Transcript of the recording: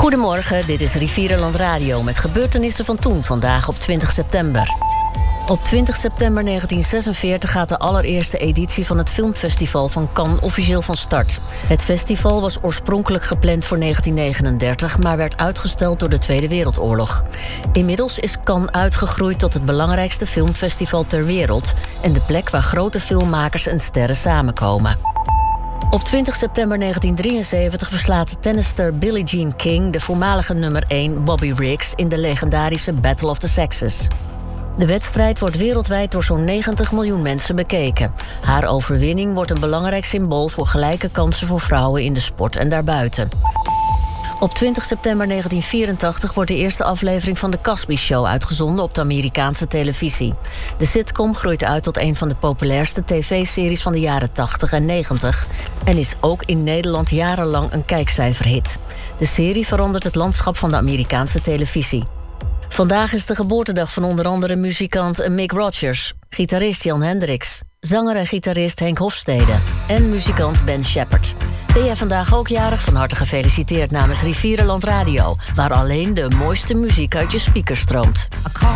Goedemorgen, dit is Rivierenland Radio met gebeurtenissen van toen, vandaag op 20 september. Op 20 september 1946 gaat de allereerste editie van het filmfestival van Cannes officieel van start. Het festival was oorspronkelijk gepland voor 1939, maar werd uitgesteld door de Tweede Wereldoorlog. Inmiddels is Cannes uitgegroeid tot het belangrijkste filmfestival ter wereld en de plek waar grote filmmakers en sterren samenkomen. Op 20 september 1973 verslaat tennisster Billie Jean King de voormalige nummer 1 Bobby Riggs in de legendarische Battle of the Sexes. De wedstrijd wordt wereldwijd door zo'n 90 miljoen mensen bekeken. Haar overwinning wordt een belangrijk symbool voor gelijke kansen voor vrouwen in de sport en daarbuiten. Op 20 september 1984 wordt de eerste aflevering van The Cosby Show uitgezonden op de Amerikaanse televisie. De sitcom groeit uit tot een van de populairste tv-series van de jaren 80 en 90... en is ook in Nederland jarenlang een kijkcijferhit. De serie verandert het landschap van de Amerikaanse televisie. Vandaag is de geboortedag van onder andere muzikant Mick Rodgers, gitarist Jan Hendricks, zanger en gitarist Henk Hofstede en muzikant Ben Shepherd. Ben jij vandaag ook jarig? Van harte gefeliciteerd namens Rivierenland Radio, waar alleen de mooiste muziek uit je speakers stroomt.